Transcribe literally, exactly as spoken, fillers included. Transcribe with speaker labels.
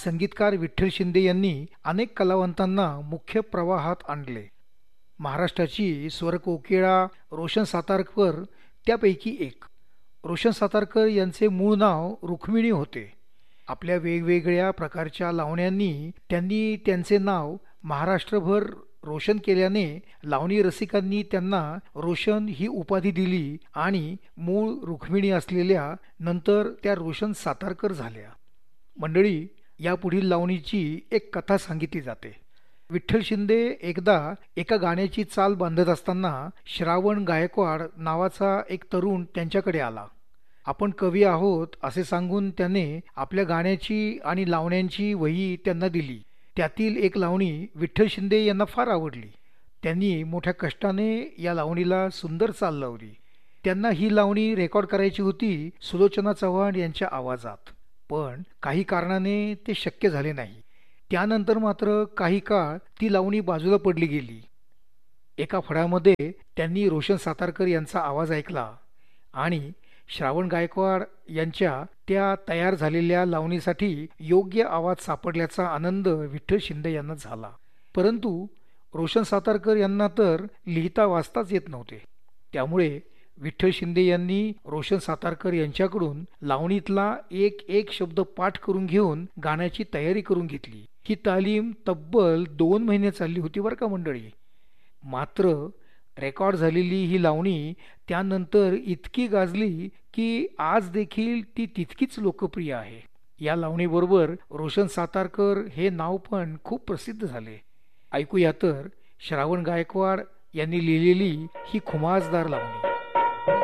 Speaker 1: संगीतकार विठ्ठल शिंदे यांनी अनेक कलावंतांना मुख्य प्रवाहात आणले. महाराष्ट्राची स्वरकोकिळा रोशन सातारकर त्यापैकी एक. रोशन सातारकर यांचे मूळ नाव रुक्मिणी होते. आपल्या वेगवेगळ्या प्रकारच्या लावण्यांनी त्यांनी त्यांचे नाव महाराष्ट्रभर रोशन केल्याने लावणी रसिकांनी त्यांना रोशन ही उपाधी दिली आणि मूळ रुक्मिणी असलेल्या नंतर त्या रोशन सातारकर झाल्या. मंडळी, यापुढील लावणीची एक कथा सांगितली जाते. विठ्ठल शिंदे एकदा एका गाण्याची चाल बांधत असताना श्रावण गायकवाड नावाचा एक तरुण त्यांच्याकडे आला. आपण कवी आहोत असे सांगून त्याने आपल्या गाण्याची आणि लावण्यांची वही त्यांना दिली. त्यातील एक लावणी विठ्ठल शिंदे यांना फार आवडली. त्यांनी मोठ्या कष्टाने या लावणीला सुंदर चाल लावली. त्यांना ही लावणी रेकॉर्ड करायची होती सुलोचना चव्हाण यांच्या आवाजात, पण काही कारणाने ते शक्य झाले नाही. त्यानंतर मात्र काही काळ ती लावणी बाजूला पडली गेली. एका फळामध्ये त्यांनी रोशन सातारकर यांचा आवाज ऐकला आणि श्रावण गायकवाड यांच्या त्या तयार झालेल्या लावणीसाठी योग्य आवाज सापडल्याचा आनंद विठ्ठल शिंदे यांना झाला. परंतु रोशन सातारकर यांना तर लिहिता वाचताच येत नव्हते. त्यामुळे विठ्ठल शिंदे यांनी रोशन सातारकर यांच्याकडून लावणीतला एक एक शब्द पाठ करून घेऊन गाण्याची तयारी करून घेतली. ही तालीम तब्बल दोन महिने चालली होती बरं का मंडळी. मात्र रेकॉर्ड झालेली ही लावणी त्यानंतर इतकी गाजली की आज देखील ती तितकीच लोकप्रिय आहे. या लावणीबरोबर रोशन सातारकर हे नाव पण खूप प्रसिद्ध झाले. ऐकूया तर श्रावण गायकवाड यांनी लिहिलेली ही खुमासदार लावणी.